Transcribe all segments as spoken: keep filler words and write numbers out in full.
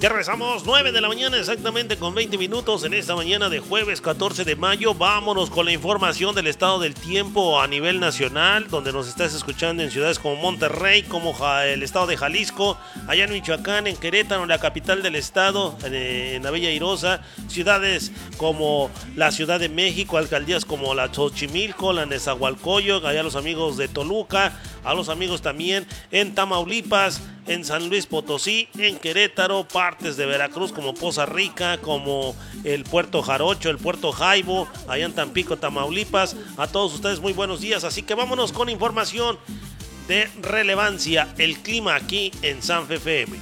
Ya regresamos, nueve de la mañana exactamente con veinte minutos en esta mañana de jueves catorce de mayo. Vámonos con la información del estado del tiempo a nivel nacional, donde nos estás escuchando en ciudades como Monterrey, como el estado de Jalisco, allá en Michoacán, en Querétaro, en la capital del estado, en la Bella Airosa, ciudades como la Ciudad de México, alcaldías como la Xochimilco, la Nezahualcóyotl, allá los amigos de Toluca, a los amigos también en Tamaulipas, en San Luis Potosí, en Querétaro, partes de Veracruz como Poza Rica, como el Puerto Jarocho, el Puerto Jaibo, allá en Tampico, Tamaulipas. A todos ustedes muy buenos días, así que vámonos con información de relevancia, el clima aquí en Sanfe F M.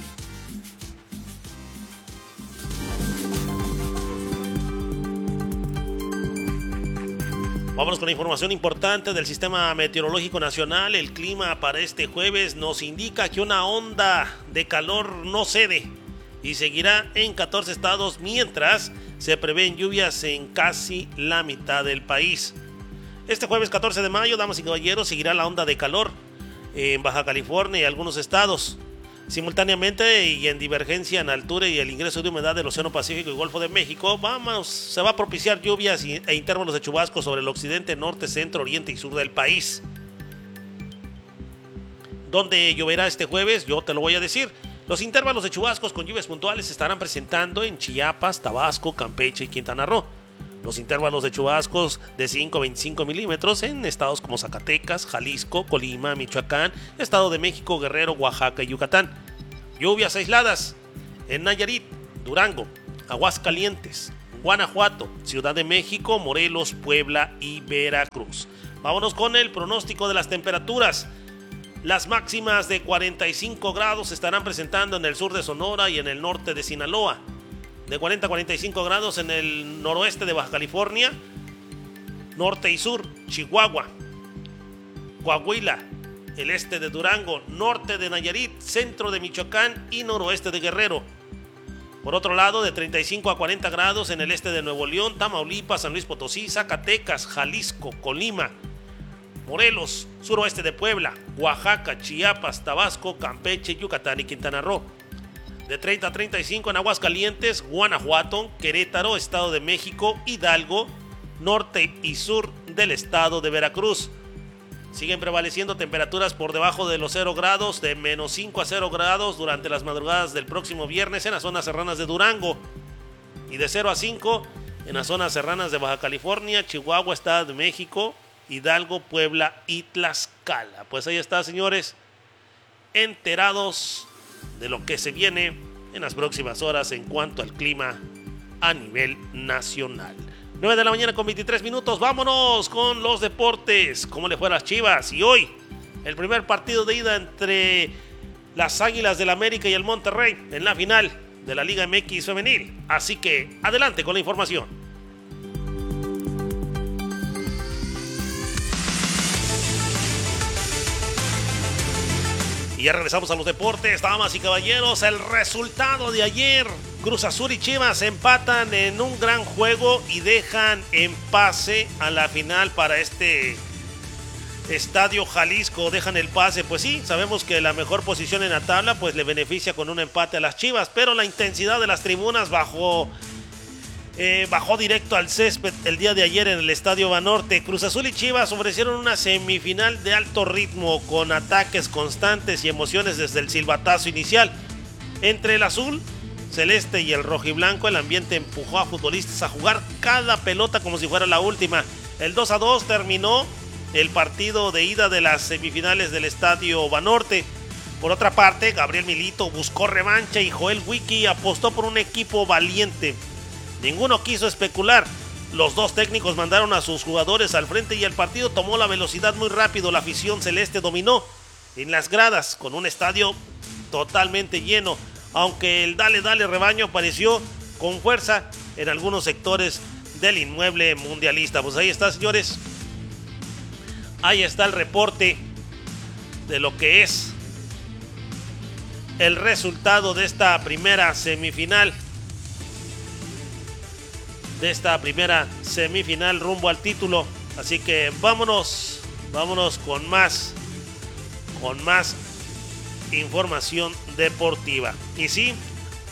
Vámonos con la información importante del Sistema Meteorológico Nacional. El clima para este jueves nos indica que una onda de calor no cede y seguirá en catorce estados, mientras se prevén lluvias en casi la mitad del país. Este jueves catorce de mayo, damas y caballeros, seguirá la onda de calor en Baja California y algunos estados. Simultáneamente y en divergencia en altura y el ingreso de humedad del Océano Pacífico y Golfo de México, vamos, se va a propiciar lluvias e intervalos de chubascos sobre el occidente, norte, centro, oriente y sur del país. ¿Dónde lloverá este jueves? Yo te lo voy a decir. Los intervalos de chubascos con lluvias puntuales se estarán presentando en Chiapas, Tabasco, Campeche y Quintana Roo. Los intervalos de chubascos de cinco a veinticinco milímetros en estados como Zacatecas, Jalisco, Colima, Michoacán, Estado de México, Guerrero, Oaxaca y Yucatán. Lluvias aisladas en Nayarit, Durango, Aguascalientes, Guanajuato, Ciudad de México, Morelos, Puebla y Veracruz. Vámonos con el pronóstico de las temperaturas. Las máximas de cuarenta y cinco grados se estarán presentando en el sur de Sonora y en el norte de Sinaloa. De cuarenta a cuarenta y cinco grados en el noroeste de Baja California, norte y sur, Chihuahua, Coahuila, el este de Durango, norte de Nayarit, centro de Michoacán y noroeste de Guerrero. Por otro lado, de treinta y cinco a cuarenta grados en el este de Nuevo León, Tamaulipas, San Luis Potosí, Zacatecas, Jalisco, Colima, Morelos, suroeste de Puebla, Oaxaca, Chiapas, Tabasco, Campeche, Yucatán y Quintana Roo. De treinta a treinta y cinco en Aguascalientes, Guanajuato, Querétaro, Estado de México, Hidalgo, norte y sur del estado de Veracruz. Siguen prevaleciendo temperaturas por debajo de los cero grados, de menos cinco a cero grados durante las madrugadas del próximo viernes en las zonas serranas de Durango. Y de cero a cinco en las zonas serranas de Baja California, Chihuahua, Estado de México, Hidalgo, Puebla y Tlaxcala. Pues ahí está, señores, enterados de lo que se viene en las próximas horas en cuanto al clima a nivel nacional. nueve de la mañana con veintitrés minutos, vámonos con los deportes. ¿Cómo le fue a las Chivas? Y hoy, el primer partido de ida entre las Águilas del América y el Monterrey en la final de la Liga M X Femenil. Así que, adelante con la información. Y ya regresamos a los deportes, damas y caballeros. El resultado de ayer, Cruz Azul y Chivas empatan en un gran juego y dejan en pase a la final para este Estadio Jalisco. Dejan el pase, pues sí, sabemos que la mejor posición en la tabla pues le beneficia con un empate a las Chivas, pero la intensidad de las tribunas bajó Eh, bajó directo al césped el día de ayer en el Estadio Banorte. Cruz Azul y Chivas ofrecieron una semifinal de alto ritmo con ataques constantes y emociones desde el silbatazo inicial. Entre el azul celeste y el rojiblanco, el ambiente empujó a futbolistas a jugar cada pelota como si fuera la última. El dos a dos terminó el partido de ida de las semifinales del Estadio Banorte. Por otra parte, Gabriel Milito buscó revancha y Joel Wiki apostó por un equipo valiente. Ninguno quiso especular. Los dos técnicos mandaron a sus jugadores al frente y el partido tomó la velocidad muy rápido. La afición celeste dominó en las gradas con un estadio totalmente lleno, aunque el dale dale rebaño apareció con fuerza en algunos sectores del inmueble mundialista. Pues ahí está, señores. Ahí está el reporte de lo que es el resultado de esta primera semifinal. De esta primera semifinal rumbo al título. Así que vámonos, vámonos con más, con más información deportiva. Y sí,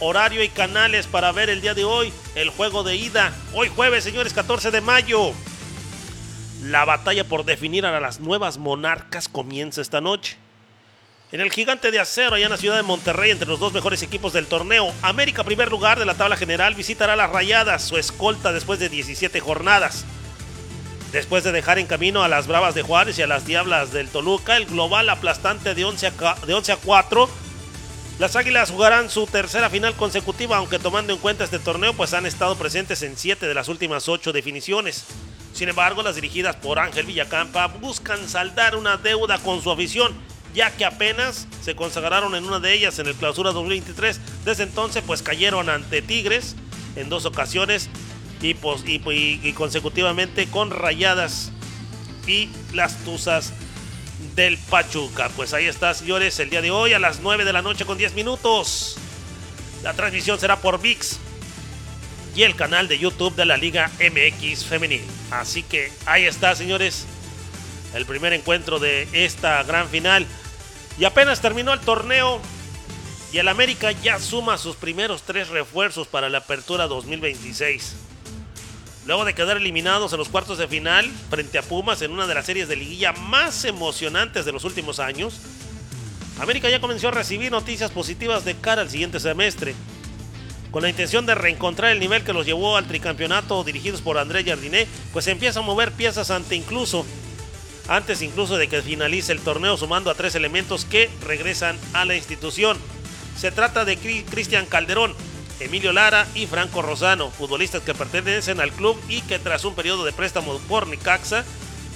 horario y canales para ver el día de hoy el juego de ida. Hoy jueves, señores, catorce de mayo. La batalla por definir a las nuevas monarcas comienza esta noche. En el Gigante de Acero, allá en la ciudad de Monterrey, entre los dos mejores equipos del torneo, América, primer lugar de la tabla general, visitará a las Rayadas, su escolta después de diecisiete jornadas. Después de dejar en camino a las Bravas de Juárez y a las Diablas del Toluca, el global aplastante de once a cuatro, las Águilas jugarán su tercera final consecutiva, aunque tomando en cuenta este torneo, pues han estado presentes en siete de las últimas ocho definiciones. Sin embargo, las dirigidas por Ángel Villacampa buscan saldar una deuda con su afición, ya que apenas se consagraron en una de ellas en el Clausura dos mil veintitrés. Desde entonces pues cayeron ante Tigres en dos ocasiones y, pues, y, y, y consecutivamente con Rayadas y las Tuzas del Pachuca. Pues ahí está, señores, el día de hoy a las nueve de la noche con diez minutos. La transmisión será por V I X y el canal de YouTube de la Liga M X Femenil. Así que ahí está, señores, el primer encuentro de esta gran final. Y apenas terminó el torneo y el América ya suma sus primeros tres refuerzos para la apertura dos mil veintiséis. Luego de quedar eliminados en los cuartos de final frente a Pumas en una de las series de liguilla más emocionantes de los últimos años, América ya comenzó a recibir noticias positivas de cara al siguiente semestre. Con la intención de reencontrar el nivel que los llevó al tricampeonato dirigidos por André Jardiné, pues se empieza a mover piezas ante incluso antes incluso de que finalice el torneo, sumando a tres elementos que regresan a la institución. Se trata de Cristian Calderón, Emilio Lara y Franco Rosano, futbolistas que pertenecen al club y que tras un periodo de préstamo por Necaxa